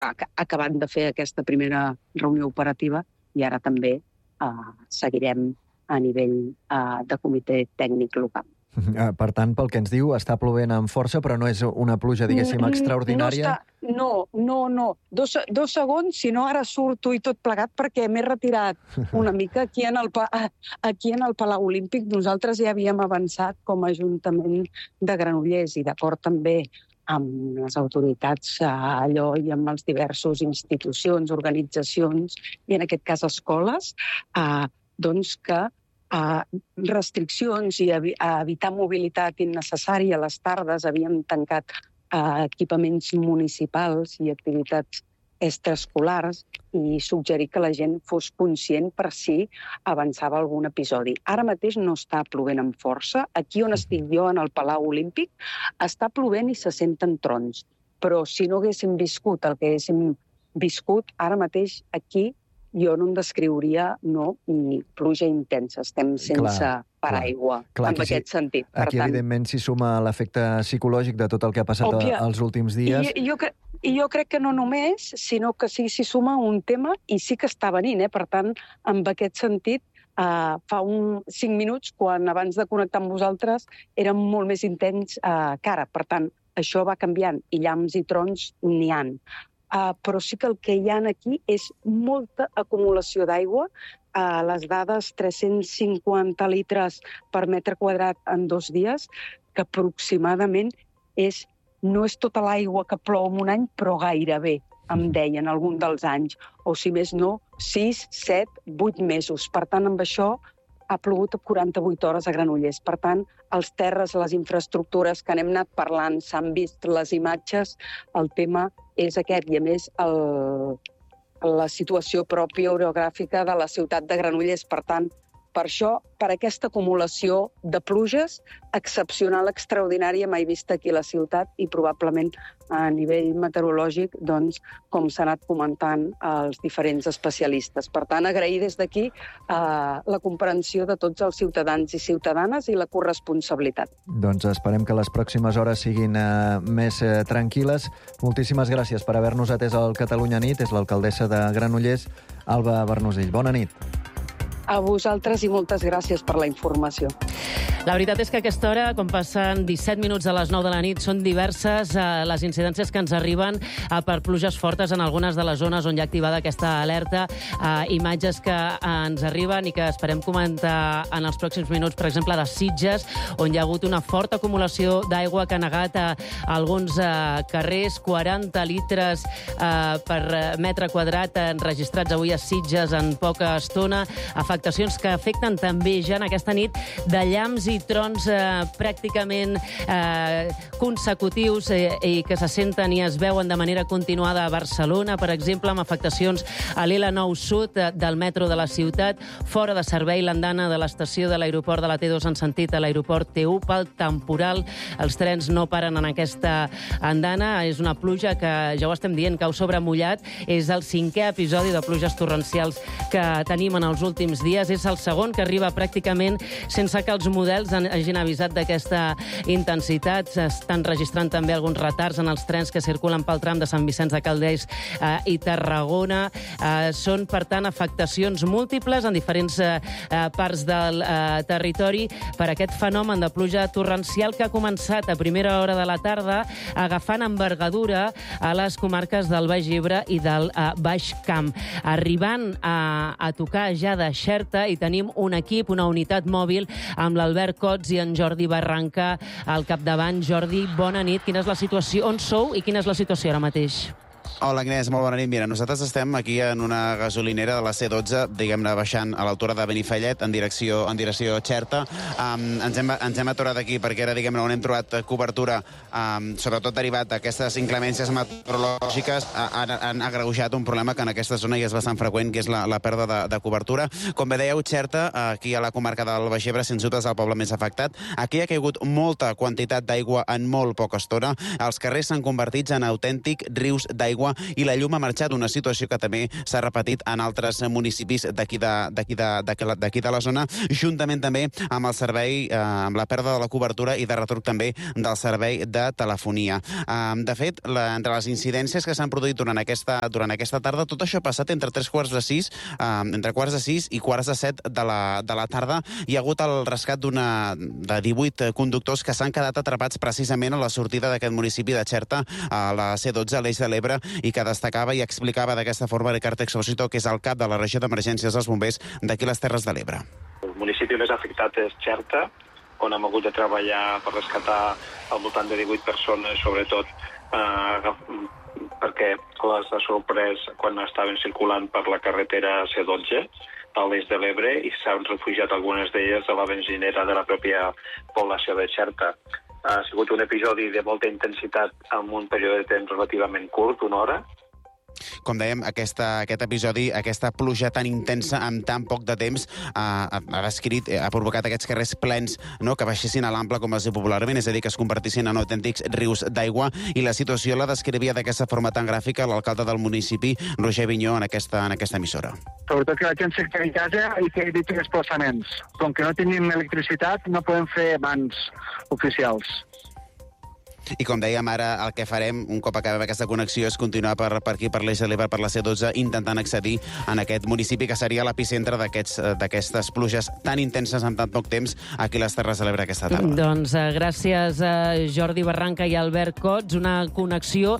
acabant de fer aquesta primera reunió operativa i ara també seguirem a nivell de comitè tècnic local. Per tant, pel que ens diu, està plovent amb força, però no és una pluja, diguéssim, extraordinària? No. 2 segons, si no ara surto i tot plegat, perquè m'he retirat una mica aquí en el Palau Olímpic. Nosaltres ja havíem avançat com a Ajuntament de Granollers i d'acord també amb les autoritats allò i amb els diversos institucions, organitzacions i en aquest cas escoles, doncs que restriccions i evitar mobilitat innecessària. A les tardes havíem tancat equipaments municipals i activitats extraescolars i suggerir que la gent fos conscient per si avançava algun episodi. Ara mateix no està plovent amb força. Aquí on estic jo, en el Palau Olímpic, està plovent i se senten trons. Però si no haguéssim viscut el que haguéssim viscut, ara mateix aquí jo no em descriuria ni pluja intensa. Estem sense paraigua, en aquest sentit. Aquí, evidentment, s'hi suma l'efecte psicològic de tot el que ha passat els últims dies. I jo crec que no només, sinó que sí s'hi suma un tema i sí que està venint. Per tant, en aquest sentit, fa 5 minuts, quan abans de connectar amb vosaltres, era molt més intens que ara. Per tant, això va canviant i llamps i trons n'hi ha. Però sí que el que hi ha aquí és molta acumulació d'aigua. Les dades, 350 litres per metre quadrat en 2 dies, que aproximadament no és tota l'aigua que plou en un any, però gairebé, em deien algun dels anys. O si més no, 6, 7, 8 mesos. Per tant, amb això ha plogut 48 hores a Granollers. Per tant, els terres, les infraestructures que n'hem anat parlant, s'han vist les imatges, el tema és aquest. I a més, la situació pròpia orogràfica de la ciutat de Granollers. Per tant, per això, per aquesta acumulació de pluges excepcional, extraordinària, mai vista aquí a la ciutat i probablement a nivell meteorològic, doncs, com s'ha anat comentant els diferents especialistes. Per tant, agrair des d'aquí la comprensió de tots els ciutadans i ciutadanes i la corresponsabilitat. Doncs esperem que les pròximes hores siguin més tranquil·les. Moltíssimes gràcies per haver-nos atès al Catalunya Nit. És l'alcaldessa de Granollers, Alba Bernusell. Bona nit. A vosaltres i moltes gràcies per la informació. La veritat és que a aquesta hora, quan passen 17 minuts a les 9 de la nit, són diverses les incidències que ens arriben per pluges fortes en algunes de les zones on hi ha activada aquesta alerta. Imatges que ens arriben i que esperem comentar en els pròxims minuts, per exemple, de Sitges, on hi ha hagut una forta acumulació d'aigua que ha negat a alguns carrers, 40 litres per metre quadrat enregistrats avui a Sitges en poca estona, afectacions que afecten també ja en aquesta nit de llamps i trons pràcticament consecutius i que se senten i es veuen de manera continuada a Barcelona, per exemple, amb afectacions a l'L9 Sud del metro de la ciutat, fora de servei l'andana de l'estació de l'aeroport de la T2 en sentit a l'aeroport T1 pel temporal. Els trens no paren en aquesta andana. És una pluja que, ja ho estem dient, cau sobre mullat. És el 5è episodi de pluges torrencials que tenim en els últims dies. És el segon que arriba pràcticament sense que els models hagin avisat d'aquesta intensitat. S'estan registrant també alguns retards en els trens que circulen pel tram de Sant Vicenç de Calders i Tarragona. Són, per tant, afectacions múltiples en diferents parts del territori per aquest fenomen de pluja torrencial que ha començat a primera hora de la tarda agafant envergadura a les comarques del Baix Ebre i del Baix Camp, arribant a tocar ja de Xerta, i tenim un equip, una unitat mòbil amb l'Albert Cots i en Jordi Barranca al capdavant. Jordi, bona nit. Quina és la situació? On sou i quina és la situació ara mateix? Hola, Agnès, molt bona nit. Mira, nosaltres estem aquí en una gasolinera de la C12, diguem-ne, baixant a l'altura de Benifallet, en direcció Xerta. Ens hem aturat aquí perquè era, diguem-ne, on hem trobat cobertura, sobretot derivat d'aquestes inclemències meteorològiques, han agreujat un problema que en aquesta zona ja és bastant freqüent, que és la pèrdua de cobertura. Com bé dèieu, Xerta, aquí a la comarca del Baix Ebre, sens dubte és el poble més afectat. Aquí ha caigut molta quantitat d'aigua en molt poca estona. Els carrers s'han convertit en autèntics rius d'aigua d'aigua i la llum ha marxat, una situació que també s'ha repetit en altres municipis d'aquí de la zona, juntament també amb el servei, amb la pèrdua de la cobertura i de retorn també del servei de telefonia. De fet, entre les incidències que s'han produït durant aquesta tarda, tot això ha passat entre 3:45, entre 4:45 i 4:45 de la tarda. Hi ha hagut el rescat de 18 conductors que s'han quedat atrapats precisament a la sortida d'aquest municipi de Xerta, a la C12, a l'Eix de l'Ebre, i que destacava i explicava d'aquesta forma Ricard Exposito, que és el cap de la regió d'emergències dels bombers d'aquí les Terres de l'Ebre. El municipi més afectat és Xerta, on hem hagut de treballar per rescatar al voltant de 18 persones, sobretot perquè les ha sorprès quan estaven circulant per la carretera C12 a l'Eix de l'Ebre i s'han refugiat algunes d'elles a la benzinera de la pròpia població de Xerta. Ha sigut un episodi de molta intensitat en un període de temps relativament curt, una hora. Com dèiem, aquest episodi, aquesta pluja tan intensa en tan poc de temps ha provocat aquests carrers plens, no?, que baixessin a l'ample, com es diu popularment, és a dir, que es convertissin en autèntics rius d'aigua, i la situació la descrivia d'aquesta forma tan gràfica l'alcalde del municipi, Roger Vinyó, en aquesta emissora. Sobretot que la gent s'ha quedat a casa i que eviti desplaçaments. Com que no tenim electricitat, no podem fer bans oficials. I com dèiem, ara el que farem, un cop acabem aquesta connexió, és continuar per aquí, per l'Eix de l'Ebre, per la C12, intentant accedir en aquest municipi que seria l'epicentre d'aquestes pluges tan intenses en tan poc temps aquí a les Terres de l'Ebre aquesta tarda. Doncs gràcies a Jordi Barranca i Albert Cots, una connexió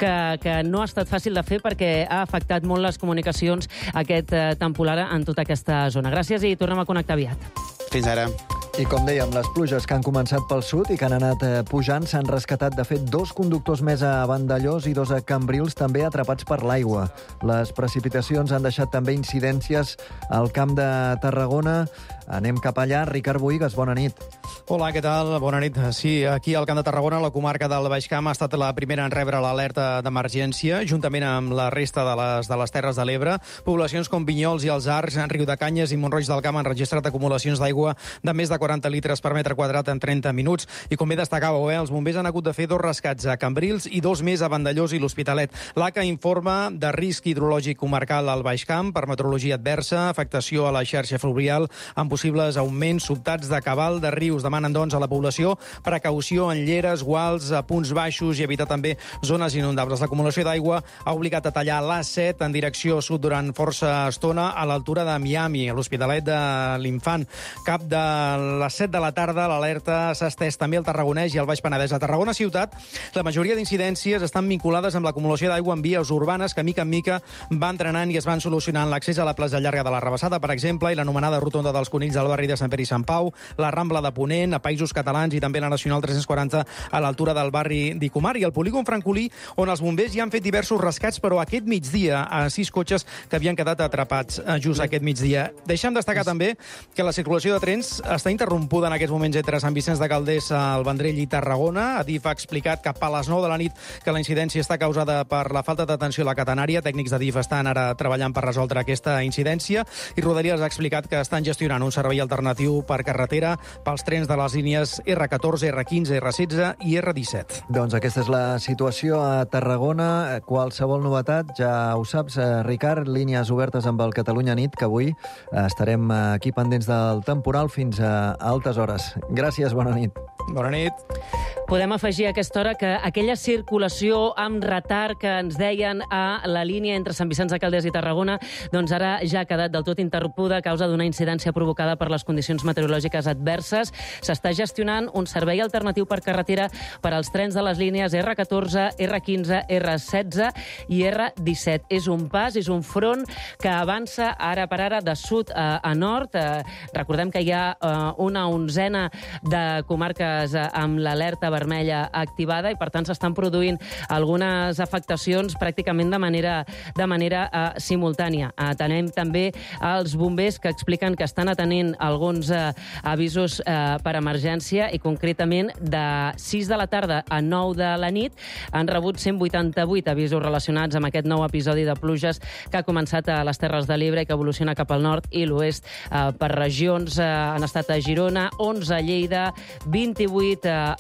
que no ha estat fàcil de fer perquè ha afectat molt les comunicacions aquest temporal en tota aquesta zona. Gràcies i tornem a connectar aviat. Fins ara. I com dèiem, les pluges que han començat pel sud i que han anat pujant s'han rescatat, de fet, 2 conductors més a Vandellòs i 2 a Cambrils, també atrapats per l'aigua. Les precipitacions han deixat també incidències al Camp de Tarragona. Anem cap allà. Ricard Bohigas, bona nit. Hola, què tal? Bona nit. Sí, aquí al Camp de Tarragona, la comarca del Baix Camp ha estat la primera en rebre l'alerta d'emergència, juntament amb la resta de les Terres de l'Ebre. Poblacions com Vinyols i els Arcs, Riudecanyes i Montroig del Camp han registrat acumulacions d'aigua de més de 40 litres per metre quadrat en 30 minuts. I com bé destacàveu, els bombers han hagut de fer 2 rescats a Cambrils i 2 més a Vandellòs i l'Hospitalet. L'ACA informa de risc hidrològic comarcal al Baix Camp per meteorologia adversa, afectació a la xarxa fluvial amb possibles augments sobtats de cabal de rius. Demanen, doncs, a la població precaució en lleres, guals, a punts baixos i evitar també zones inundables. L'acumulació d'aigua ha obligat a tallar l'A7 en direcció sud durant força estona a l'altura de Miami, a l'Hospitalet de l'Infant. Cap de les 7 de la tarda l'alerta s'ha estès també al Tarragonès i al Baix Penedès. A Tarragona ciutat, la majoria d'incidències estan vinculades amb l'acumulació d'aigua en vies urbanes que, mica en mica, van entrenant i es van solucionant. L'accés a la plaça llarga de la Rabassada, per exemple, i l'anomenada rotonda dels Conills al barri de Sant Pere i Sant Pau, la Rambla de Ponent, a Països Catalans i també la Nacional 340 a l'altura del barri d'Icomar, i el polígon Francolí, on els bombers ja han fet diversos rescats, però aquest migdia a 6 cotxes que havien quedat atrapats just aquest migdia. Deixem destacar també que la circulació de trens està interrompuda en aquests moments entre Sant Vicenç de Calders, el Vendrell i Tarragona. Adif ha explicat cap a les 9 de la nit que la incidència està causada per la falta d'atenció a la catenària. Tècnics d'Adif estan ara treballant per resoldre aquesta incidència i Rodalies ha explicat que estan gestionant un servei alternatiu per carretera pels trens de les línies R14, R15, R16 i R17. Doncs aquesta és la situació a Tarragona. Qualsevol novetat, ja ho saps, Ricard, línies obertes amb el Catalunya Nit, que avui estarem aquí pendents del temporal fins a altes hores. Gràcies, bona nit. Bona nit. Podem afegir a aquesta hora que aquella circulació amb retard que ens deien a la línia entre Sant Vicenç de Calders i Tarragona, doncs ara ja ha quedat del tot interrompuda a causa d'una incidència provocada per les condicions meteorològiques adverses. S'està gestionant un servei alternatiu per carretera per als trens de les línies R14, R15, R16 i R17. És un pas, és un front que avança ara per ara de sud a nord. Recordem que hi ha una onzena de comarques amb l'alerta vermella activada i, per tant, s'estan produint algunes afectacions pràcticament de manera simultània. Atenem també als bombers que expliquen que estan atenent alguns avisos per emergència i, concretament, de 6 de la tarda a 9 de la nit han rebut 188 avisos relacionats amb aquest nou episodi de pluges que ha començat a les Terres de l'Ebre i que evoluciona cap al nord i l'oest per regions. Han estat a Girona, 11 a Lleida, 28 a la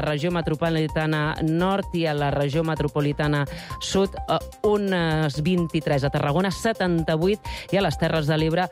regió metropolitana nord i a la regió metropolitana sud unes 23, a Tarragona 78 i a les Terres de l'Ebre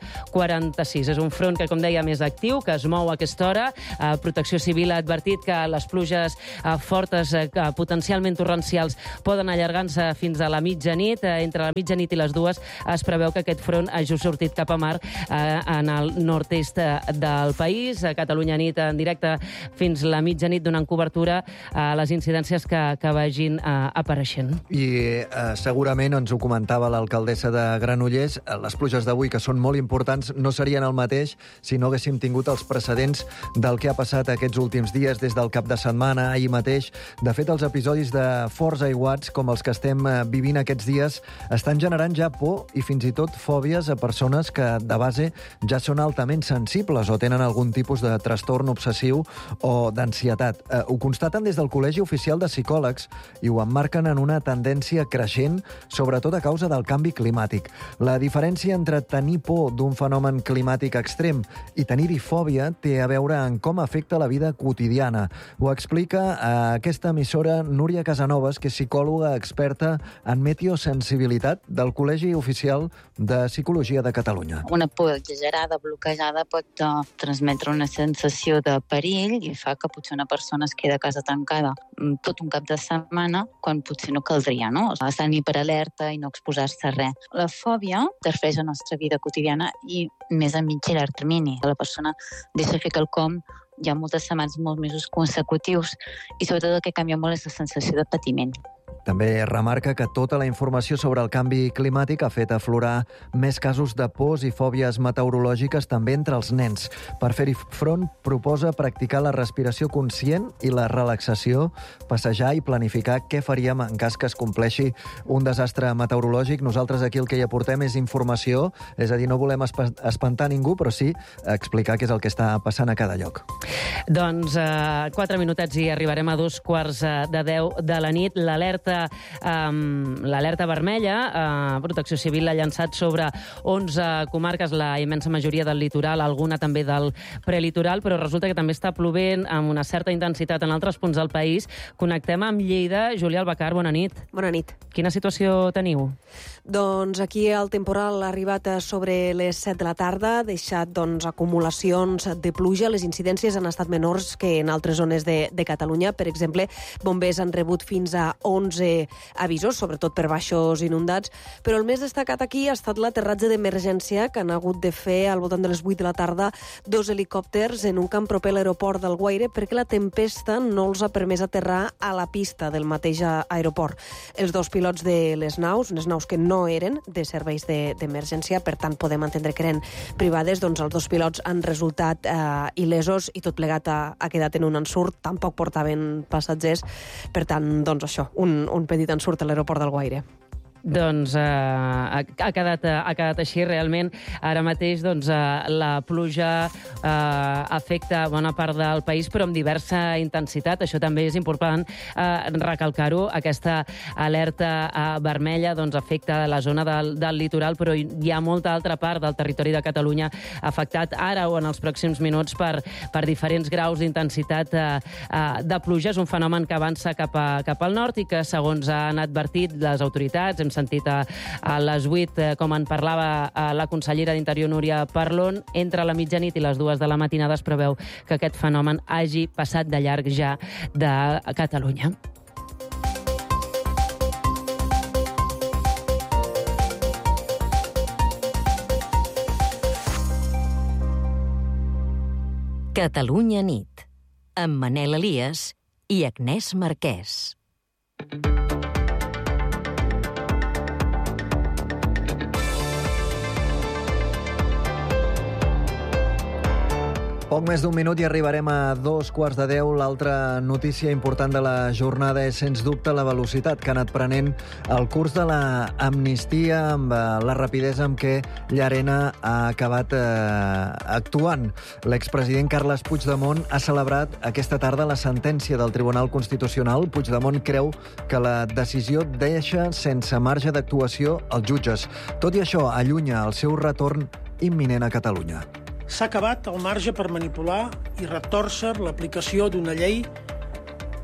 46. És un front que, com deia, més actiu, que es mou a aquesta hora. Protecció Civil ha advertit que les pluges fortes, potencialment torrencials, poden allargar-se fins a la mitjanit. Entre la mitjanit i les dues es preveu que aquest front hagi sortit cap a mar en el nord-est del país. A Catalunya nit en directe fins la mitjanit, donant cobertura a les incidències que vagin apareixent. I segurament, ens ho comentava l'alcaldessa de Granollers, les pluges d'avui, que són molt importants, no serien el mateix si no haguéssim tingut els precedents del que ha passat aquests últims dies, des del cap de setmana, ahir mateix. De fet, els episodis de forts aiguats, com els que estem vivint aquests dies, estan generant ja por i fins i tot fòbies a persones que, de base, ja són altament sensibles o tenen algun tipus de trastorn obsessiu o d'ansietat. Ho constaten des del Col·legi Oficial de Psicòlegs i ho emmarquen en una tendència creixent, sobretot a causa del canvi climàtic. La diferència entre tenir por d'un fenomen climàtic extrem i tenir-hi fòbia té a veure en com afecta la vida quotidiana. Ho explica a aquesta emissora Núria Casanovas, que és psicòloga experta en meteosensibilitat del Col·legi Oficial de Psicologia de Catalunya. Una por exagerada, bloquejada, pot transmetre una sensació de perill i fa que potser una persona es queda a casa tancada tot un cap de setmana quan potser no caldria, no? Estar en hiperalerta i no exposar-se a res. La fòbia interfereix en la nostra vida quotidiana i més a mig i llarg termini. La persona deixa fer quelcom hi ha moltes setmanes, molts mesos consecutius i sobretot el que canvia molt és la sensació de patiment. També remarca que tota la informació sobre el canvi climàtic ha fet aflorar més casos de pors i fòbies meteorològiques també entre els nens. Per fer-hi front, proposa practicar la respiració conscient i la relaxació, passejar i planificar què faríem en cas que es compleixi un desastre meteorològic. Nosaltres aquí el que hi aportem és informació, és a dir, no volem espantar ningú, però sí explicar què és el que està passant a cada lloc. Doncs 4 minutets i arribarem a 9:45 de la nit. L'alerta vermella, Protecció Civil l'ha llançat sobre 11 comarques, la immensa majoria del litoral, alguna també del prelitoral, però resulta que també està plovent amb una certa intensitat en altres punts del país. Connectem amb Lleida. Júlia Albacar, bona nit. Bona nit. Quina situació teniu? Doncs aquí el temporal ha arribat sobre les 7 de la tarda, ha deixat acumulacions de pluja. Les incidències han estat menors que en altres zones de Catalunya. Per exemple, bombers han rebut fins a 11 avisos, sobretot per baixos inundats, però el més destacat aquí ha estat l'aterratge d'emergència que han hagut de fer al voltant de les 8 de la tarda 2 helicòpters en un camp proper a l'aeroport d'Alguaire perquè la tempesta no els ha permès aterrar a la pista del mateix aeroport. Els dos pilots de les naus que no eren de serveis d'emergència, per tant podem entendre que eren privades, doncs els dos pilots han resultat il·lesos i tot plegat ha quedat en un ensurt, tampoc portaven passatgers, per tant, doncs això, un petit ensurt a l'aeroport d'Alguaire. Doncs ha quedat així realment. Ara mateix la pluja afecta bona part del país, però amb diversa intensitat. Això també és important recalcar-ho. Aquesta alerta vermella afecta la zona del litoral, però hi ha molta altra part del territori de Catalunya afectat ara o en els pròxims minuts per diferents graus d'intensitat de pluja. És un fenomen que avança cap al nord i que, segons han advertit les autoritats, hem sentit a les 8, com en parlava la consellera d'Interior, Núria Parlon, entre la mitjanit i les 2 de la matinada es preveu que aquest fenomen hagi passat de llarg ja de Catalunya. Catalunya nit, amb Manel Elias i Agnès Marquès. Poc més d'un minut i arribarem a 9:15. L'altra notícia important de la jornada és, sens dubte, la velocitat que ha anat prenent el curs de l'amnistia amb la rapidesa amb què Llarena ha acabat actuant. L'expresident Carles Puigdemont ha celebrat aquesta tarda la sentència del Tribunal Constitucional. Puigdemont creu que la decisió deixa sense marge d'actuació els jutges. Tot i això, allunya el seu retorn imminent a Catalunya. S'ha acabat el marge per manipular i retòrcer l'aplicació d'una llei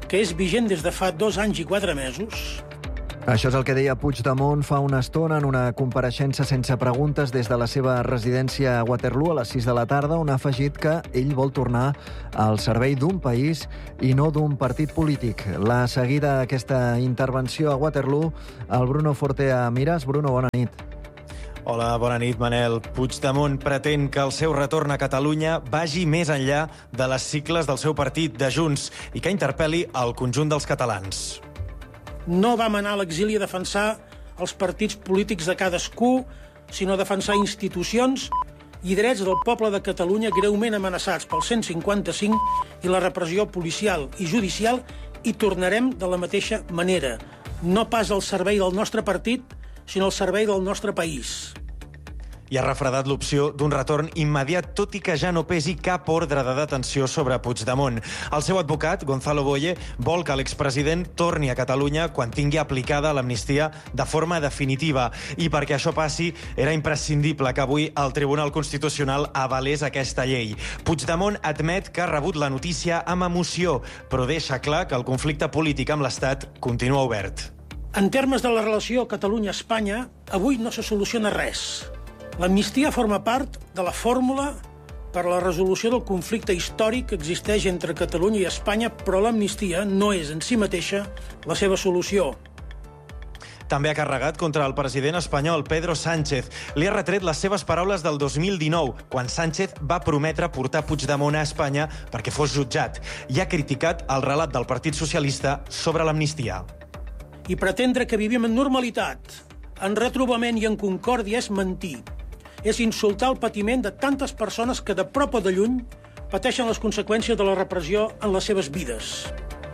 que és vigent des de fa 2 anys i 4 mesos. Això és el que deia Puigdemont fa una estona en una compareixença sense preguntes des de la seva residència a Waterloo a les 6 de la tarda, on ha afegit que ell vol tornar al servei d'un país i no d'un partit polític. La seguida d'aquesta intervenció a Waterloo, el Bruno Forte a Mires. Bruno, bona nit. Hola, bona nit, Manel. Puigdemont pretén que el seu retorn a Catalunya vagi més enllà de les sigles del seu partit, de Junts, i que interpel·li el conjunt dels catalans. No vam anar a l'exili a defensar els partits polítics de cadascú, sinó a defensar institucions i drets del poble de Catalunya greument amenaçats pel 155 i la repressió policial i judicial, i tornarem de la mateixa manera. No pas al servei del nostre partit, sinó al servei del nostre país. I ha refredat l'opció d'un retorn immediat, tot i que ja no pesi cap ordre de detenció sobre Puigdemont. El seu advocat, Gonzalo Boye, vol que l'expresident torni a Catalunya quan tingui aplicada l'amnistia de forma definitiva. I perquè això passi, era imprescindible que avui el Tribunal Constitucional avalés aquesta llei. Puigdemont admet que ha rebut la notícia amb emoció, però deixa clar que el conflicte polític amb l'Estat continua obert. En termes de la relació Catalunya-Espanya, avui no se soluciona res. L'amnistia forma part de la fórmula per a la resolució del conflicte històric que existeix entre Catalunya i Espanya, però l'amnistia no és en si mateixa la seva solució. També ha carregat contra el president espanyol, Pedro Sánchez. Li ha retret les seves paraules del 2019, quan Sánchez va prometre portar Puigdemont a Espanya perquè fos jutjat. I ha criticat el relat del Partit Socialista sobre l'amnistia. I pretendre que vivim en normalitat, en retrobament i en concòrdia és mentir. És insultar el patiment de tantes persones que de prop o de lluny pateixen les conseqüències de la repressió en les seves vides.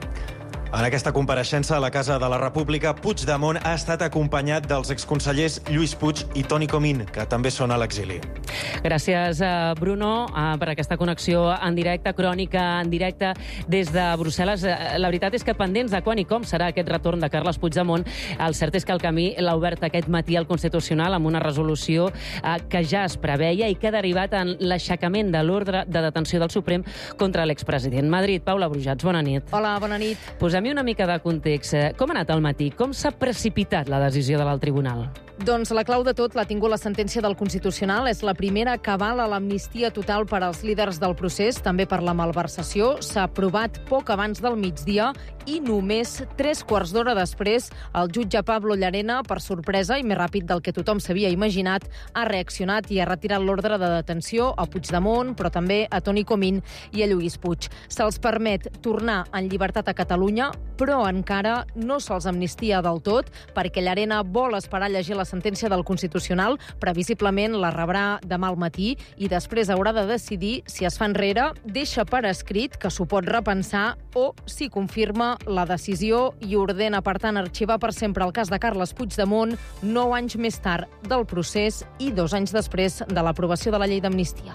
En aquesta compareixença a la Casa de la República, Puigdemont ha estat acompanyat dels exconsellers Lluís Puig i Toni Comín, que també són a l'exili. Gràcies, Bruno, per aquesta connexió en directe, crònica en directe des de Brussel·les. La veritat és que pendents de quan i com serà aquest retorn de Carles Puigdemont, el cert és que el camí l'ha obert aquest matí al Constitucional amb una resolució que ja es preveia i que ha derivat en l'aixecament de l'ordre de detenció del Suprem contra l'expresident. Madrid, Paula Brujats, bona nit. Hola, bona nit. Posem-hi una mica de context. Com ha anat el matí? Com s'ha precipitat la decisió de l'alt tribunal? Doncs la clau de tot l'ha tingut la sentència del Constitucional. És la primera que avala l'amnistia total per als líders del procés, també per la malversació. S'ha aprovat poc abans del migdia i només 3/4 d'hora després el jutge Pablo Llarena, per sorpresa i més ràpid del que tothom s'havia imaginat, ha reaccionat i ha retirat l'ordre de detenció a Puigdemont, però també a Toni Comín i a Lluís Puig. Se'ls permet tornar en llibertat a Catalunya, però encara no se'ls amnistia del tot, perquè Llarena vol esperar a llegir la sentència del Constitucional. Previsiblement la rebrà demà al matí i després haurà de decidir si es fa enrere, deixa per escrit que s'ho pot repensar o si confirma la decisió i ordena, per tant, arxivar per sempre el cas de Carles Puigdemont 9 anys més tard del procés i 2 anys després de l'aprovació de la llei d'amnistia.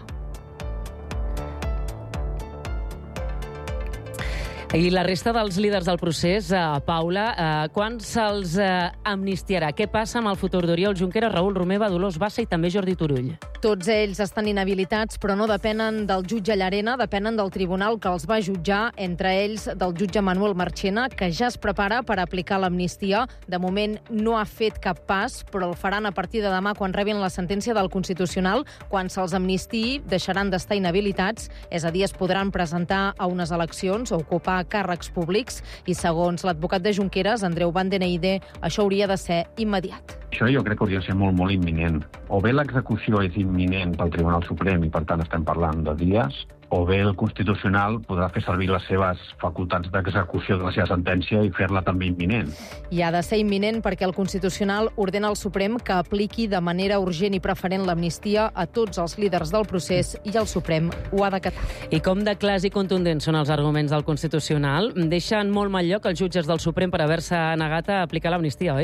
I la resta dels líders del procés, Paula, quan se'ls amnistiarà? Què passa amb el futur d'Oriol Junqueras, Raül Romeva, Dolors Bassa i també Jordi Turull? Tots ells estan inhabilitats, però no depenen del jutge Llarena, depenen del tribunal que els va jutjar, entre ells del jutge Manuel Marchena, que ja es prepara per aplicar l'amnistia. De moment no ha fet cap pas, però el faran a partir de demà quan rebin la sentència del Constitucional. Quan se'ls amnistiï, deixaran d'estar inhabilitats, és a dir, es podran presentar a unes eleccions o ocupar càrrecs públics i, segons l'advocat de Junqueras, Andreu Van den Eide, això hauria de ser immediat. Això jo crec que hauria de ser molt, molt imminent. O bé l'execució és imminent pel Tribunal Suprem i, per tant, estem parlant de dies, o bé el Constitucional podrà fer servir les seves facultats d'execució de la seva sentència i fer-la també imminent. I ha de ser imminent perquè el Constitucional ordena al Suprem que apliqui de manera urgent i preferent l'amnistia a tots els líders del procés i el Suprem ho ha d'acatar. I com de clars i contundents són els arguments del Constitucional? Deixen molt mal lloc els jutges del Suprem per haver-se negat a aplicar l'amnistia, oi?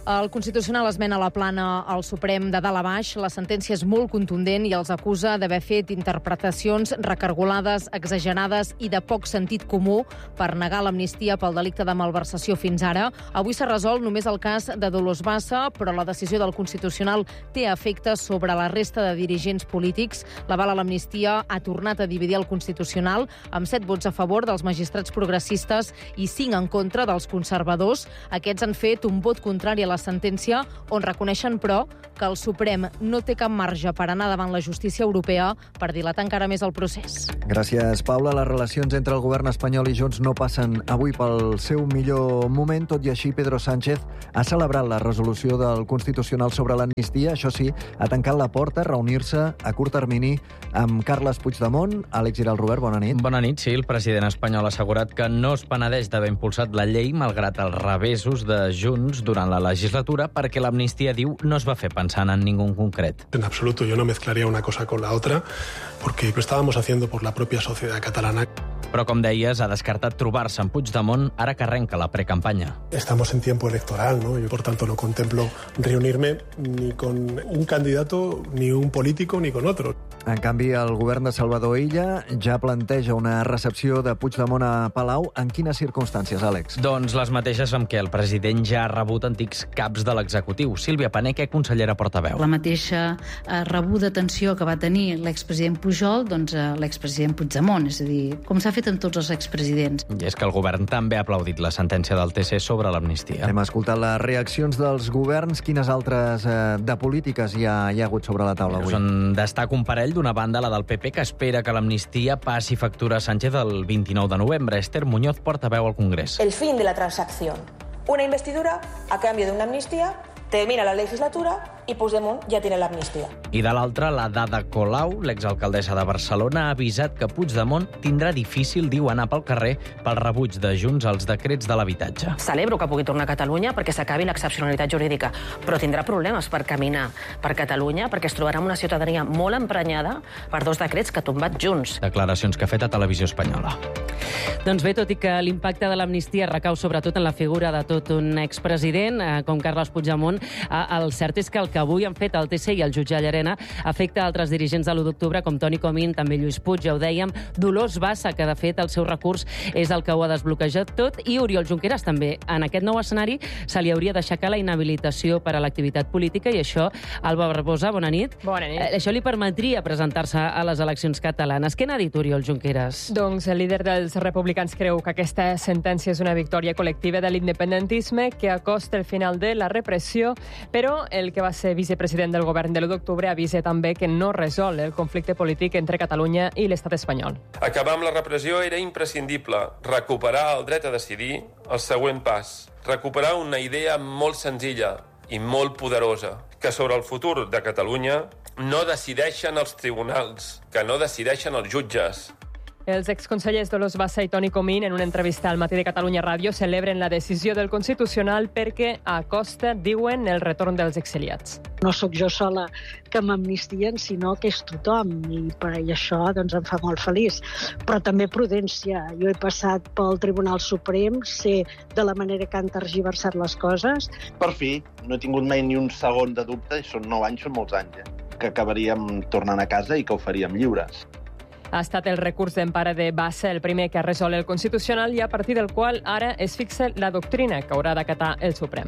El Constitucional esmena la plana al Suprem de dalt a baix. La sentència és molt contundent i els acusa d'haver fet interpretacions recargolades, exagerades i de poc sentit comú per negar l'amnistia pel delicte de malversació fins ara. Avui s'ha resolt només el cas de Dolors Bassa, però la decisió del Constitucional té efectes sobre la resta de dirigents polítics. L'aval a l'amnistia ha tornat a dividir el Constitucional amb 7 vots a favor dels magistrats progressistes i 5 en contra dels conservadors. Aquests han fet un vot contrari a la sentència, on reconeixen, però, que el Suprem no té cap marge per anar davant la justícia europea per dilatar encara més el procés. Gràcies, Paula. Les relacions entre el govern espanyol i Junts no passen avui pel seu millor moment. Tot i així, Pedro Sánchez ha celebrat la resolució del Constitucional sobre l'amnistia. Això sí, ha tancat la porta a reunir-se a curt termini amb Carles Puigdemont. Àlex Giral, Robert, bona nit. Bona nit, sí. El president espanyol ha assegurat que no es penedeix d'haver impulsat la llei, malgrat els revessos de Junts durant la legislatura, perquè l'amnistia, diu, no es va fer pensant en ningú concret. En absoluto, yo no mezclaría una cosa con la otra, porque lo estábamos haciendo por la propia sociedad catalana. Però, com deies, ha descartat trobar-se amb Puigdemont ara que arrenca la precampanya. Estamos en tiempo electoral, ¿no? Yo, por tanto, no contemplo reunirme ni con un candidato, ni un político, ni con otro. En canvi, el govern de Salvador Illa ja planteja una recepció de Puigdemont a Palau. En quines circumstàncies, Àlex? Doncs les mateixes amb què el president ja ha rebut antics caps de l'executiu. Sílvia Paneque, consellera portaveu. La mateixa rebuda atenció que va tenir l'expresident Pujol, doncs l'expresident Puigdemont, és a dir, com s'ha fet amb tots els expresidents. I és que el govern també ha aplaudit la sentència del TC sobre l'amnistia. Hem escoltat les reaccions dels governs. Quines altres de polítiques hi ha hagut sobre la taula avui? Destaca un parell. D'una banda, la del PP, que espera que l'amnistia passi factura a Sánchez el 29 de novembre. Esther Muñoz, portaveu al Congrés. El fin de la transacción. Una investidura a cambio de una amnistía. Termina la legislatura i Puigdemont ja tiene l'amnistia. I de l'altra, la d'Ada Colau, l'exalcaldessa de Barcelona, ha avisat que Puigdemont tindrà difícil, diu, anar pel carrer pel rebuig de Junts als decrets de l'habitatge. Celebro que pugui tornar a Catalunya perquè s'acabi l'excepcionalitat jurídica, però tindrà problemes per caminar per Catalunya perquè es trobarà amb una ciutadania molt emprenyada per 2 decrets que ha tombat Junts. Declaracions que ha fet a Televisió Espanyola. Doncs bé, tot i que l'impacte de l'amnistia recau sobretot en la figura de tot un expresident, com Carles Puigdemont, el cert és que el que avui han fet el TC i el jutge Llarena afecta altres dirigents de l'1 d'octubre, com Toni Comín, també Lluís Puig, ja ho dèiem, Dolors Bassa, que de fet el seu recurs és el que ho ha desbloquejat tot, i Oriol Junqueras també. En aquest nou escenari se li hauria d'aixecar la inhabilitació per a l'activitat política i això, Alba Barbosa, bona nit. Bona nit. Això li permetria presentar-se a les eleccions catalanes. Què n'ha dit Oriol Junqueras? Doncs el líder dels republicans creu que aquesta sentència és una victòria col·lectiva de l'independentisme que acosta el final de la repressió, però el que va ser vicepresident del govern de l'1 d'octubre avisa també que no resol el conflicte polític entre Catalunya i l'estat espanyol. Acabar amb la repressió era imprescindible. Recuperar el dret a decidir, el següent pas. Recuperar una idea molt senzilla i molt poderosa, que sobre el futur de Catalunya no decideixen els tribunals, que no decideixen els jutges. Els exconsellers Dolors Bassa i Toni Comín, en una entrevista al Matí de Catalunya Ràdio, celebren la decisió del Constitucional perquè acosta, diuen, el retorn dels exiliats. No sóc jo sola que m'amnistien, sinó que és tothom, i això doncs, em fa molt feliç. Però també prudència. Jo he passat pel Tribunal Suprem, sé de la manera que han tergiversat les coses. Per fi, no he tingut mai ni un segon de dubte, i són 9 anys, són molts anys, que acabaríem tornant a casa i que ho faríem lliures. Ha estat el recurs d'empara de Bassa el primer que ha resolt el Constitucional i a partir del qual ara es fixa la doctrina que haurà d'acatar el Suprem.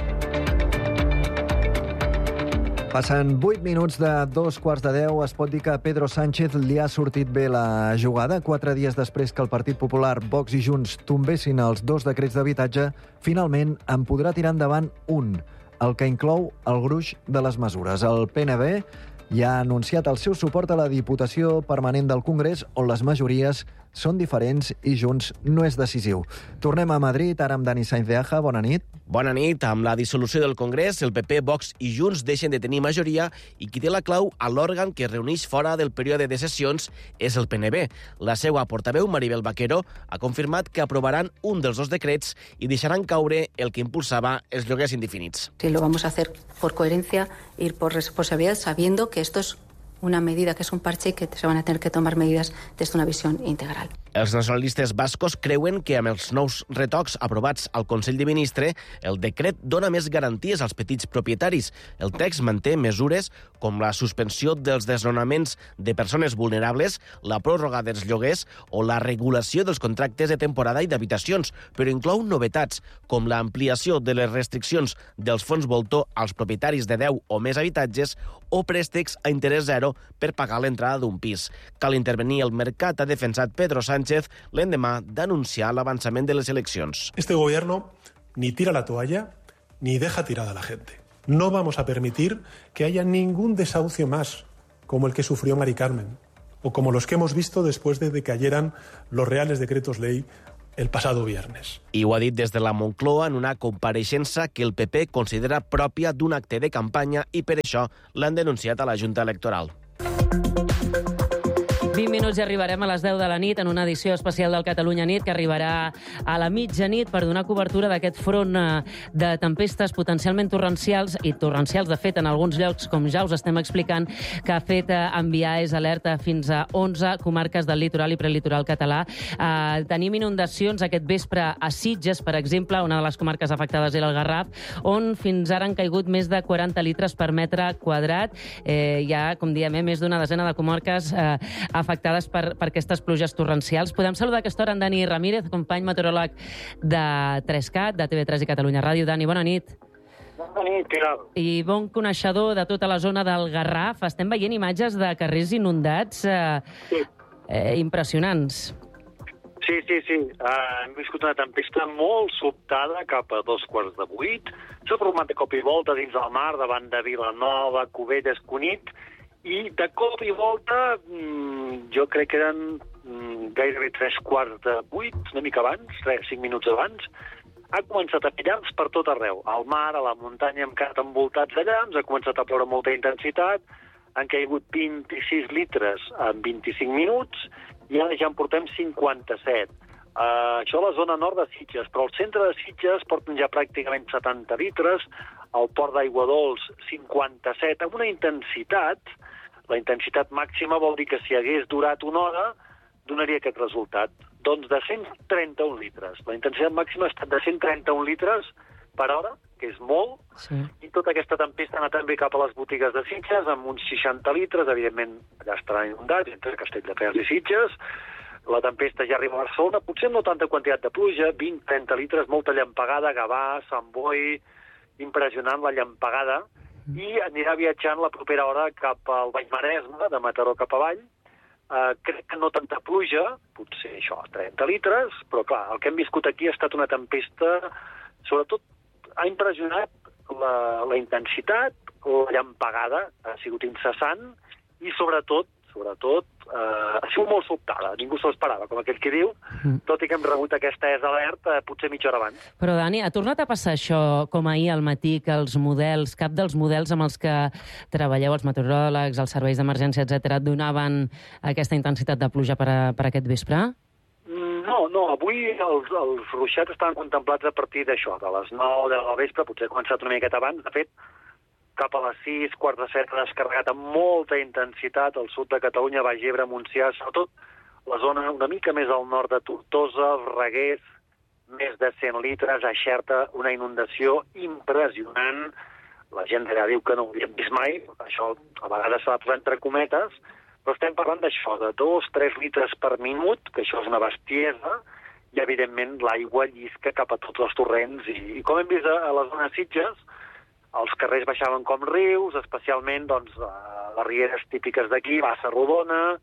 Passen 8 minuts de 2:15. Es pot dir que a Pedro Sánchez li ha sortit bé la jugada. 4 dies després que el Partit Popular, Vox i Junts tombessin els 2 decrets d'habitatge, finalment en podrà tirar endavant un, el que inclou el gruix de les mesures. El PNB ja ha anunciat el seu suport a la Diputació Permanent del Congrés, on les majories són diferents i Junts no és decisiu. Tornem a Madrid, ara amb Dani Sainz de Aja. Bona nit. Bona nit. Amb la dissolució del Congrés, el PP, Vox i Junts deixen de tenir majoria i qui té la clau a l'òrgan que es reuneix fora del període de sessions és el PNB. La seva portaveu, Maribel Vaquero, ha confirmat que aprovaran un dels 2 decrets i deixaran caure el que impulsava els lloguers indefinits. Sí, lo vamos a hacer por coherencia y por responsabilidad, sabiendo que esto es una medida que es un parche y que se van a tener que tomar medidas desde una visión integral. Els nacionalistes bascos creuen que amb els nous retocs aprovats al Consell de Ministres, el decret dona més garanties als petits propietaris. El text manté mesures com la suspensió dels desnonaments de persones vulnerables, la pròrroga dels lloguers o la regulació dels contractes de temporada i d'habitacions, però inclou novetats com l'ampliació de les restriccions dels fons voltor als propietaris de 10 o més habitatges o préstecs a interès zero per pagar l'entrada d'un pis. Cal intervenir el mercat, ha defensat Pedro Sánchez l'endemà d'anunciar l'avançament de les eleccions. Este gobierno ni tira la toalla ni deja tirada a la gente. No vamos a permitir que haya ningún desahucio más como el que sufrió Mari Carmen o como los que hemos visto después de que cayeran los reales decretos ley el pasado viernes. I ho ha dit des de la Moncloa en una compareixença que el PP considera pròpia d'un acte de campanya i per això l'han denunciat a la Junta Electoral. 20 minuts i arribarem a les 10 de la nit en una edició especial del Catalunya Nit que arribarà a la mitjanit per donar cobertura d'aquest front de tempestes potencialment torrencials i torrencials, de fet, en alguns llocs, com ja us estem explicant, que ha fet enviar alerta fins a 11 comarques del litoral i prelitoral català. Tenim inundacions aquest vespre a Sitges, per exemple, una de les comarques afectades era el Garraf, on fins ara han caigut més de 40 litres per metre quadrat. Hi ha, com diem, més d'una desena de comarques afectades per aquestes pluges torrencials. Podem saludar a aquesta hora en Dani Ramírez, company meteoròleg de 3CAT, de TV3 i Catalunya Ràdio. Dani, bona nit. Bona nit, Pilar. I bon coneixedor de tota la zona del Garraf. Estem veient imatges de carrers inundats impressionants. Sí. Hem viscut una tempesta molt sobtada cap a 7:45. S'ha format de cop i volta dins del mar, davant de Vilanova, Cubelles, Cunit, i de cop i volta, jo crec que eren gairebé 7:45, una mica abans, 5 minuts abans, ha començat a fer llamps per tot arreu. Al mar, a la muntanya, hem quedat envoltats de llamps, ha començat a ploure molta intensitat, han caigut 26 litres en 25 minuts i ara ja en portem 57. Això a la zona nord de Sitges, però al centre de Sitges porten ja pràcticament 70 litres, al port d'Aigua Dols 57, amb una intensitat. La intensitat màxima vol dir que si hagués durat una hora donaria aquest resultat. Doncs de 131 litres. La intensitat màxima ha estat de 131 litres per hora, que és molt, i tota aquesta tempesta ha anat també cap a les botigues de Sitges, amb uns 60 litres, evidentment allà estaran inundats, entre Castelldefels i Sitges. La tempesta ja arriba a Barcelona, potser no tanta quantitat de pluja, 20-30 litres, molta llampegada, Gavà, Sant Boi, impressionant la llampegada, i anirà viatjant la propera hora cap al Baix Maresme, de Mataró cap avall. Crec que no tanta pluja, potser això, 30 litres, però clar, el que hem viscut aquí ha estat una tempesta, sobretot ha impressionat la intensitat, la llampegada, ha sigut incessant, i sobretot ha sigut molt sobtada, ningú s'ho esperava, com aquell que diu, tot i que hem rebut aquesta alerta potser mitja hora abans. Però, Dani, ha tornat a passar això com ahir al matí, que els models, cap dels models amb els que treballeu, els meteoròlegs, els serveis d'emergència, etc., donaven aquesta intensitat de pluja per aquest vespre? No, avui els ruixats estaven contemplats a partir d'això, de les 9 del vespre, potser ha començat una miqueta abans, de fet, cap a les 6, quarts de 7, ha descarregat amb molta intensitat al sud de Catalunya, Baix Ebre, Montsià, sobretot la zona una mica més al nord de Tortosa, els Reguers, més de 100 litres, a Xerta, una inundació impressionant. La gent ja diu que no ho havíem vist mai, això a vegades s'ha de posar entre cometes, però estem parlant d'això, de 2-3 litres per minut, que això és una bestiesa, i evidentment l'aigua llisca cap a tots els torrents, i com hem vist a la zona de Sitges, els carrers baixaven com rius, especialment les rieres típiques d'aquí, Bassa Rodona,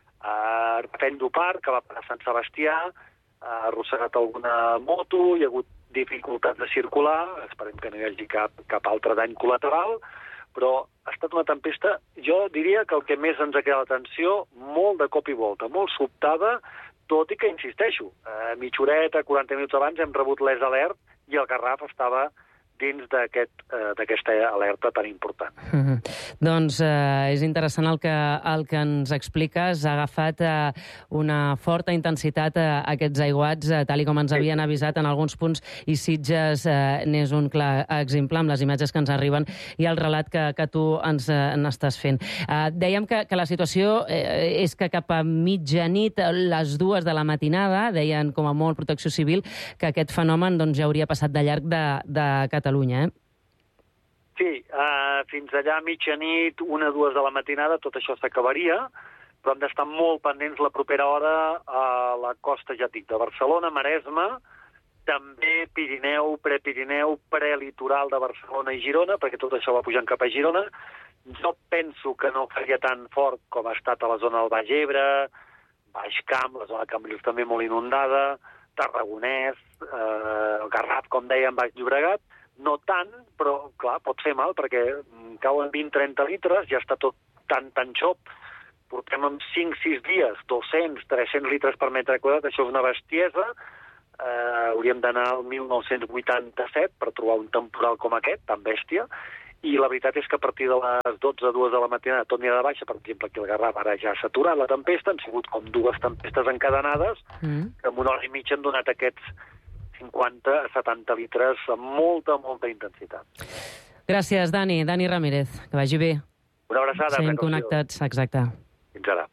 Fendo Park, que va per a Sant Sebastià, ha arrossegat alguna moto, hi ha hagut dificultats de circular, esperem que no hi hagi cap altre dany col·lateral, però ha estat una tempesta, jo diria que el que més ens ha cridat l'atenció, molt de cop i volta, molt sobtada, tot i que, insisteixo, mitja horeta, 40 minuts abans hem rebut l'alert i el Garraf estava dins d'aquesta alerta tan important. Doncs és interessant el que ens expliques. Ha agafat una forta intensitat aquests aiguats, tal com ens havien avisat en alguns punts, i Sitges n'és un clar exemple amb les imatges que ens arriben i el relat que tu ens n'estàs fent. Dèiem que la situació és que cap a mitjanit, les 2 de la matinada, deien com a molt Protecció Civil, que aquest fenomen ja hauria passat de llarg de Catalunya, Sí, fins allà a mitjanit, 1 o 2 de la matinada, tot això s'acabaria, però hem d'estar molt pendents la propera hora a la costa, ja dic, de Barcelona, Maresme, també Pirineu, Prepirineu, prelitoral de Barcelona i Girona, perquè tot això va pujant cap a Girona. Jo penso que no faria tan fort com ha estat a la zona del Baix Ebre, Baix Camp, la zona de Cambrils també molt inundada, Tarragonès, el Garraf, com dèiem, Baix Llobregat, no tant, però clar, pot fer mal, perquè cauen 20-30 litres, ja està tot tan xop, portem en 5-6 dies 200-300 litres per metre quadrat, això és una bestiesa, hauríem d'anar al 1987 per trobar un temporal com aquest, tan bèstia, i la veritat és que a partir de les 12-2 de la matinada tot anirà de baixa. Per exemple, aquí al Garraf ara ja s'ha aturat la tempesta, han sigut com 2 tempestes encadenades, que en 1 hora i mitja han donat aquests 50 a 70 litres amb molta intensitat. Gràcies, Dani Ramírez. Que vagi bé. Una abraçada. Seguim connectats, exacte. Fins ara.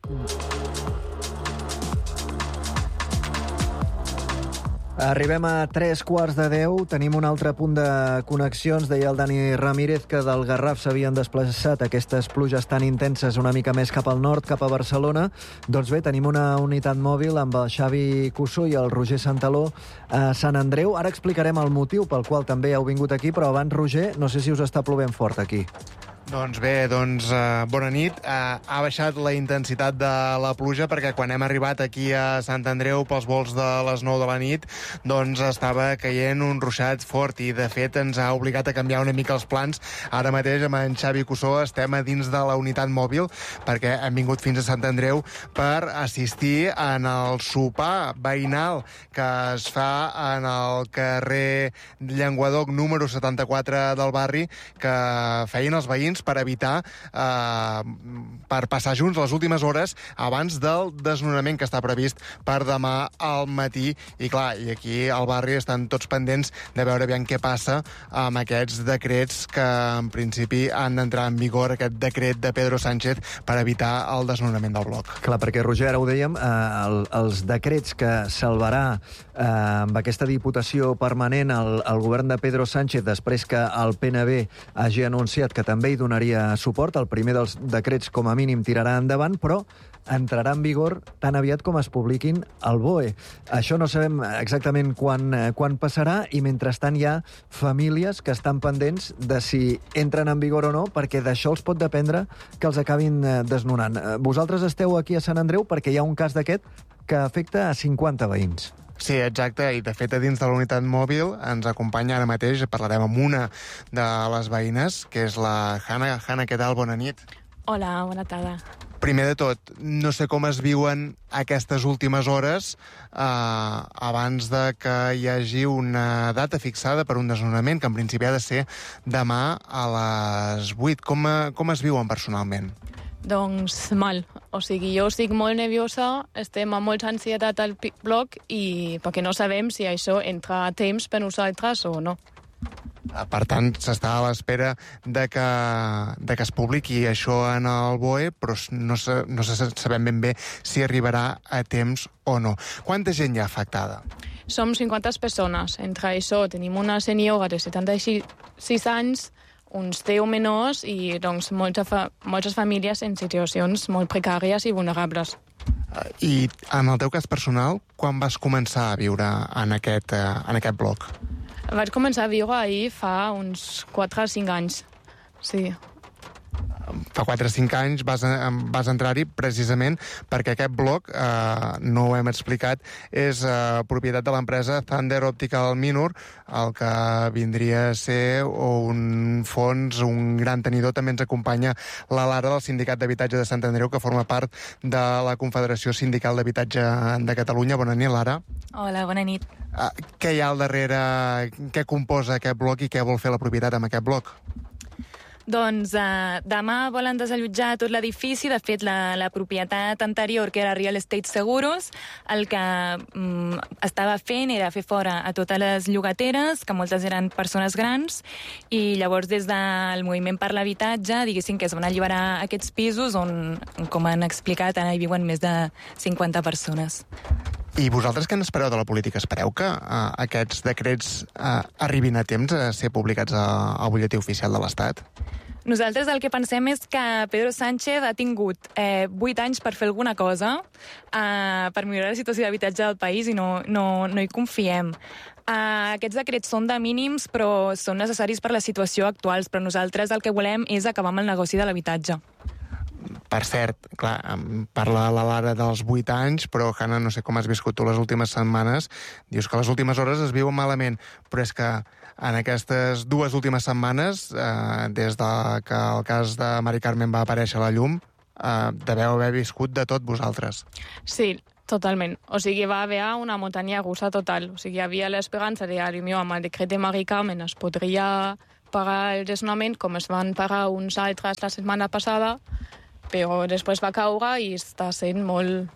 Arribem a 3:15. Tenim un altre punt de connexions. Deia el Dani Ramírez que del Garraf s'havien desplaçat aquestes pluges tan intenses una mica més cap al nord, cap a Barcelona. Doncs bé, tenim una unitat mòbil amb el Xavi Cussó i el Roger Santaló a Sant Andreu. Ara explicarem el motiu pel qual també heu vingut aquí, però abans, Roger, no sé si us està plovent fort aquí. Doncs bé, bona nit. Ha baixat la intensitat de la pluja perquè quan hem arribat aquí a Sant Andreu pels vols de les 9 de la nit, doncs estava caient un ruixat fort i, de fet, ens ha obligat a canviar una mica els plans. Ara mateix, amb en Xavi Cussó, estem a dins de la unitat mòbil perquè hem vingut fins a Sant Andreu per assistir en el sopar veïnal que es fa en el carrer Llenguadoc número 74 del barri, que feien els veïns per evitar per passar junts les últimes hores abans del desnonament que està previst per demà al matí. I clar, i aquí al barri estan tots pendents de veure aviam què passa amb aquests decrets que en principi han d'entrar en vigor, aquest decret de Pedro Sánchez per evitar el desnonament del bloc. Clar, perquè, Roger, ara ho dèiem, els decrets que salvarà amb aquesta diputació permanent el govern de Pedro Sánchez després que el PNB hagi anunciat que també hi donaria suport. El primer dels decrets, com a mínim, tirarà endavant, però entrarà en vigor tan aviat com es publiquin al BOE. Això no sabem exactament quan passarà i, mentrestant, hi ha famílies que estan pendents de si entren en vigor o no, perquè d'això els pot dependre que els acabin desnonant. Vosaltres esteu aquí a Sant Andreu perquè hi ha un cas d'aquest que afecta a 50 veïns. Sí, exacte, i de fet a dins de la unitat mòbil ens acompanya ara mateix, parlarem amb una de les veïnes, que és la Hanna. Hanna, què tal? Bona nit. Hola, bona tarda. Primer de tot, no sé com es viuen aquestes últimes hores abans de que hi hagi una data fixada per un desnonament, que en principi ha de ser demà a les 8. Com es viuen personalment? Doncs mal. O sigui, jo estic molt nerviosa, estem amb molta ansietat al bloc i perquè no sabem si això entra a temps per nosaltres o no. Per tant, s'està a l'espera de que es publiqui això en el BOE, però no sabem ben bé si arribarà a temps o no. Quanta gent hi ha afectada? Som 50 persones. Entre això tenim una senyora de 76 anys, uns 10 menors i doncs moltes famílies en situacions molt precàries i vulnerables. I en el teu cas personal, quan vas començar a viure en aquest bloc? Vaig començar a viure ahir fa uns 4 o 5 anys, sí. fa 4 o 5 anys vas entrar-hi precisament perquè aquest bloc, no ho hem explicat, és propietat de l'empresa Thunder Optical Minor, el que vindria a ser un fons, un gran tenidor. També ens acompanya la Lara del Sindicat d'Habitatge de Sant Andreu, que forma part de la Confederació Sindical d'Habitatge de Catalunya. Bona nit, Lara. Hola, bona nit. Què hi ha al darrere, què composa aquest bloc i què vol fer la propietat amb aquest bloc? Doncs demà volen desallotjar tot l'edifici. De fet, la propietat anterior, que era Real Estate Seguros, el que estava fent era fer fora a totes les llogateres, que moltes eren persones grans, i llavors des del Moviment per l'Habitatge, diguéssim que es van alliberar aquests pisos on, com han explicat, ara hi viuen més de 50 persones. I vosaltres què n'espereu de la política? Espereu que aquests decrets arribin a temps a ser publicats al butlletí oficial de l'Estat? Nosaltres el que pensem és que Pedro Sánchez ha tingut 8 anys per fer alguna cosa per millorar la situació d'habitatge del país i no hi confiem. Aquests decrets són de mínims, però són necessaris per la situació actual, però nosaltres el que volem és acabar amb el negoci de l'habitatge. Per cert, clar, parla la Lara dels 8 anys, però, Hanna, no sé com has viscut tu les últimes setmanes. Dius que les últimes hores es viuen malament, però és que en aquestes 2 últimes setmanes, des que el cas de Mari Carmen va aparèixer a la llum, deveu haver viscut de tot vosaltres. Sí, totalment. O sigui, va haver una muntanya russa total. O sigui, hi havia l'esperança de, amb el decret de Mari Carmen es podria pagar el desnonament, com es van pagar uns altres la setmana passada, però després va caure i està sent molt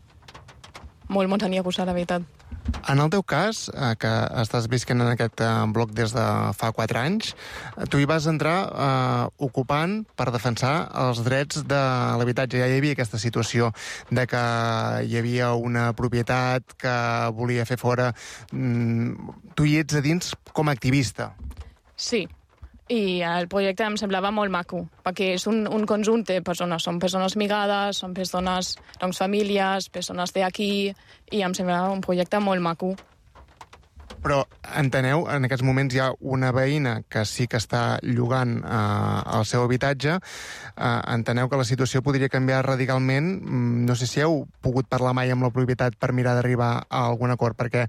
muntanya russa, la veritat. En el teu cas, que estàs visquent en aquest bloc des de fa 4 anys, tu hi vas entrar ocupant per defensar els drets de l'habitatge. Ja hi havia aquesta situació de que hi havia una propietat que volia fer fora. Tu hi ets a dins com a activista. Sí, i el projecte em semblava molt maco, perquè és un conjunt de persones. Són persones migrades, són persones, doncs, famílies, persones d'aquí, i em semblava un projecte molt maco. Però enteneu, en aquests moments hi ha una veïna que sí que està llogant el seu habitatge. Enteneu que la situació podria canviar radicalment. No sé si heu pogut parlar mai amb la propietat per mirar d'arribar a algun acord, perquè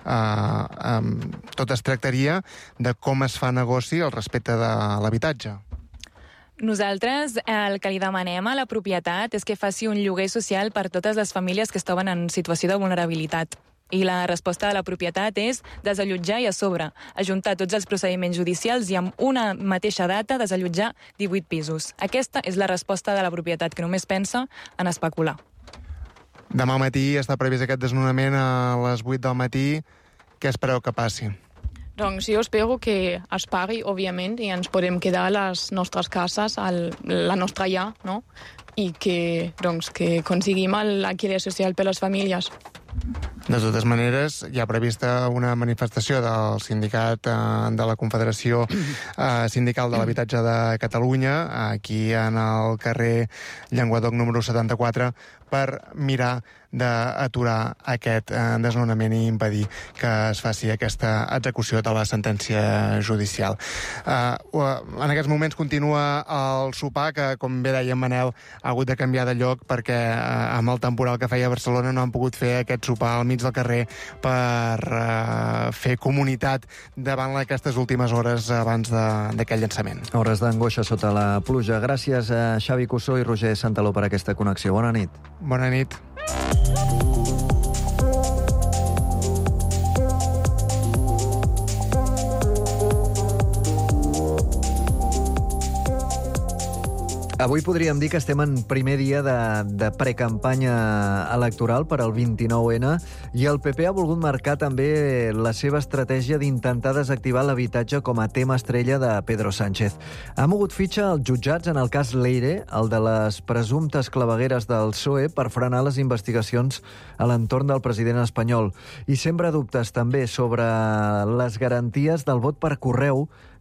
tot es tractaria de com es fa negoci al respecte de l'habitatge. Nosaltres el que li demanem a la propietat és que faci un lloguer social per totes les famílies que es troben en situació de vulnerabilitat. I la resposta de la propietat és desallotjar i a sobre ajuntar tots els procediments judicials i amb una mateixa data desallotjar 18 pisos. Aquesta és la resposta de la propietat, que només pensa en especular. Demà matí està previst aquest desnonament a les 8 del matí. Què espereu que passi? Doncs jo espero que es pagui, òbviament, i ens podem quedar a les nostres cases, la nostra llar, no? I que aconseguim l'alquiler social per les famílies. De totes maneres, hi ha prevista una manifestació del sindicat de la Confederació Sindical de l'Habitatge de Catalunya, aquí en el carrer Llenguadoc número 74, per mirar d'aturar aquest desnonament i impedir que es faci aquesta execució de la sentència judicial. En aquests moments continua el sopar, que, com bé deia en Manel, ha hagut de canviar de lloc perquè amb el temporal que feia a Barcelona no han pogut fer aquest sopar al mig del carrer per fer comunitat davant aquestes últimes hores abans d'aquell llançament. Hores d'angoixa sota la pluja. Gràcies a Xavi Cussó i Roger Santaló per aquesta connexió. Bona nit. Bona nit. Avui podríem dir que estem en primer dia de precampanya electoral per al 29N i el PP ha volgut marcar també la seva estratègia d'intentar desactivar l'habitatge com a tema estrella de Pedro Sánchez. Ha mogut fitxa als jutjats en el cas Leire, el de les presumptes clavegueres del PSOE, per frenar les investigacions a l'entorn del president espanyol. I sembra dubtes també sobre les garanties del vot per correu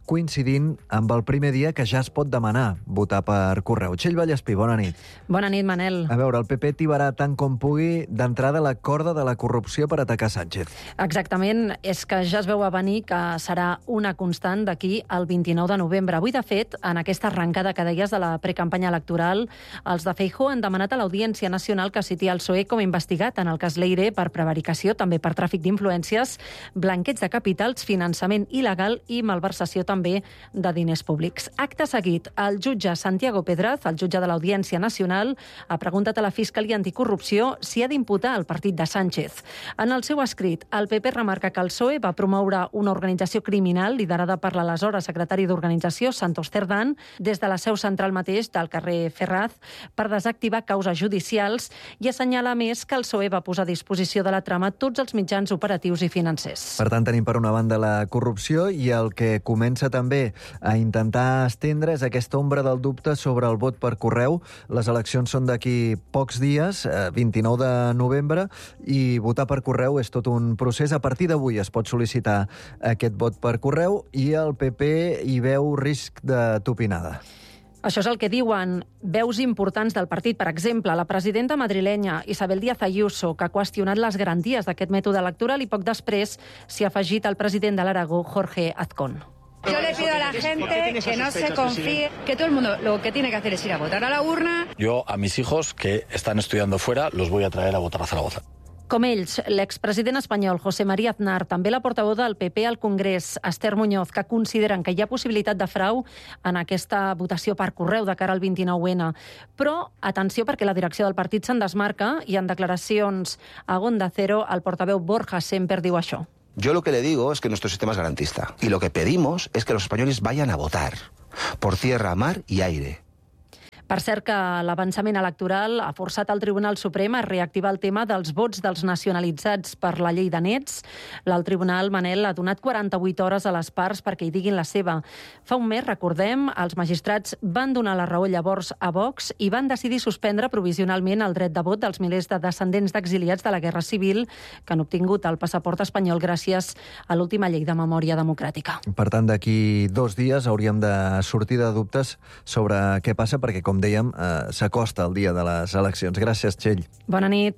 coincidint amb el primer dia que ja es pot demanar votar per correu. Txell Vallespí, bona nit. Bona nit, Manel. A veure, el PP tibarà tant com pugui d'entrada la corda de la corrupció per atacar Sánchez. Exactament, és que ja es veu a venir que serà una constant d'aquí al 29 de novembre. Avui, de fet, en aquesta arrencada que deies de la precampanya electoral, els de Feijóo han demanat a l'Audiència Nacional que citi el PSOE com a investigat en el cas Leire per prevaricació, també per tràfic d'influències, blanqueig de capitals, finançament il·legal i malversació també de diners públics. Acte seguit, el jutge Santiago Pedraz, el jutge de l'Audiència Nacional, ha preguntat a la Fiscalia Anticorrupció si ha d'imputar el partit de Sánchez. En el seu escrit, el PP remarca que el PSOE va promoure una organització criminal liderada per l'aleshores secretari d'Organització, Santos Cerdán, des de la seu central mateix del carrer Ferraz per desactivar causes judicials i assenyala més que el PSOE va posar a disposició de la trama tots els mitjans operatius i financers. Per tant, tenim per una banda la corrupció i el que comença també a intentar estendre és aquesta ombra del dubte sobre el vot per correu. Les eleccions són d'aquí pocs dies, 29 de novembre, i votar per correu és tot un procés. A partir d'avui es pot sol·licitar aquest vot per correu i el PP hi veu risc de tupinada. Això és el que diuen veus importants del partit. Per exemple, la presidenta madrilenya Isabel Díaz Ayuso, que ha qüestionat les garanties d'aquest mètode electoral i poc després s'hi ha afegit el president de l'Aragó, Jorge Azcón. Yo le pido a la gente que no se confíe, que todo el mundo lo que tiene que hacer es ir a votar a la urna. Yo a mis hijos que están estudiando fuera los voy a traer a votar a Zaragoza. Com ells, l'expresident espanyol José María Aznar, també la portaveu del PP al Congrés, Esther Muñoz, que consideren que hi ha possibilitat de frau en aquesta votació per correu de cara al 29N. Però, atenció, perquè la direcció del partit se'n desmarca i en declaracions a Onda Cero, el portaveu Borja Semper diu això. Yo lo que le digo es que nuestro sistema es garantista. Y lo que pedimos es que los españoles vayan a votar por tierra, mar y aire. Per cert que l'avançament electoral ha forçat el Tribunal Suprem a reactivar el tema dels vots dels nacionalitzats per la llei de nets. El Tribunal, Manel, ha donat 48 hores a les parts perquè hi diguin la seva. Fa un mes, recordem, els magistrats van donar la raó llavors a Vox i van decidir suspendre provisionalment el dret de vot dels milers de descendents d'exiliats de la Guerra Civil que han obtingut el passaport espanyol gràcies a l'última llei de memòria democràtica. Per tant, d'aquí 2 dies hauríem de sortir de dubtes sobre què passa perquè, com dèiem, s'acosta el dia de les eleccions. Gràcies, Txell. Bona nit.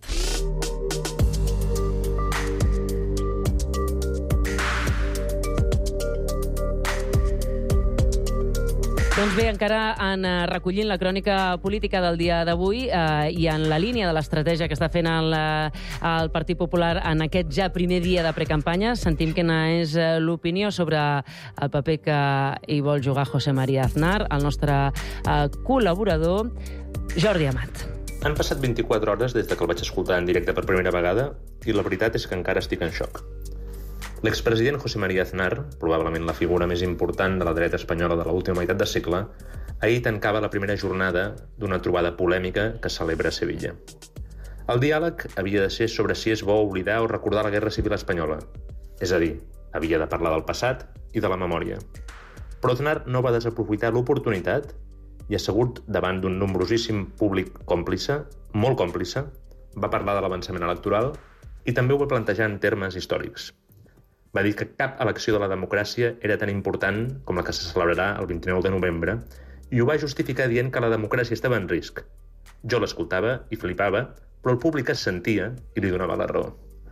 Doncs bé, encara en recollint la crònica política del dia d'avui i en la línia de l'estratègia que està fent el Partit Popular en aquest ja primer dia de precampanya, sentim quina és l'opinió sobre el paper que hi vol jugar José María Aznar, el nostre col·laborador Jordi Amat. Han passat 24 hores des que el vaig escoltar en directe per primera vegada i la veritat és que encara estic en xoc. L'expresident José María Aznar, probablement la figura més important de la dreta espanyola de l'última meitat de segle, ahir tancava la primera jornada d'una trobada polèmica que celebra a Sevilla. El diàleg havia de ser sobre si és bo oblidar o recordar la Guerra Civil espanyola. És a dir, havia de parlar del passat i de la memòria. Però Aznar no va desaprofitar l'oportunitat i, assegut davant d'un nombrosíssim públic còmplice, molt còmplice, va parlar de l'avançament electoral i també ho va plantejar en termes històrics. Va dir que cap elecció de la democràcia era tan important com la que se celebrarà el 29 de novembre i ho va justificar dient que la democràcia estava en risc. Jo l'escoltava i flipava, però el públic es sentia i li donava la raó.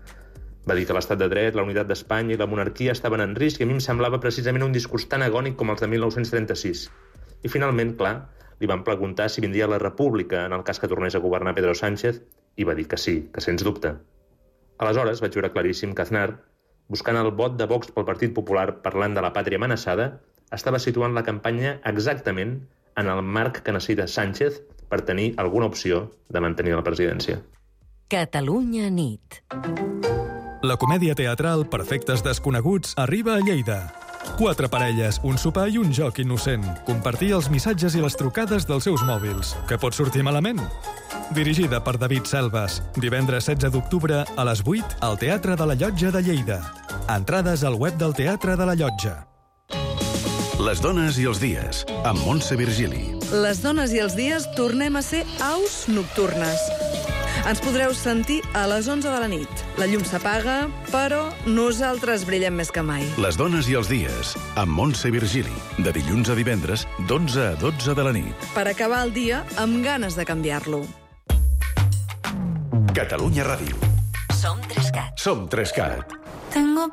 Va dir que l'estat de dret, la unitat d'Espanya i la monarquia estaven en risc i a mi em semblava precisament un discurs tan agònic com els de 1936. I finalment, clar, li van preguntar si vindria la república en el cas que tornés a governar Pedro Sánchez i va dir que sí, que sens dubte. Aleshores vaig veure claríssim que Aznar, buscant el vot de Vox pel Partit Popular parlant de la pàtria amenaçada, estava situant la campanya exactament en el marc que necessita Sánchez per tenir alguna opció de mantenir la presidència. Catalunya nit. La comèdia teatral Perfectes desconeguts arriba a Lleida. 4 parelles, un sopar i un joc innocent. Compartir els missatges i les trucades dels seus mòbils. Què pot sortir malament? Dirigida per David Selves. Divendres 16 d'octubre a les 8 al Teatre de la Llotja de Lleida. Entrades al web del Teatre de la Llotja. Les dones i els dies, amb Montse Virgili. Les dones i els dies tornem a ser aus nocturnes. Ens podreu sentir a les 11 de la nit. La llum s'apaga, però nosaltres brillem més que mai. Les dones i els dies, amb Montse Virgili, de dilluns a divendres, d'11 a 12 de la nit. Per acabar el dia amb ganes de canviar-lo. Catalunya Ràdio. Som 3CAT. Som 3CAT. Tengo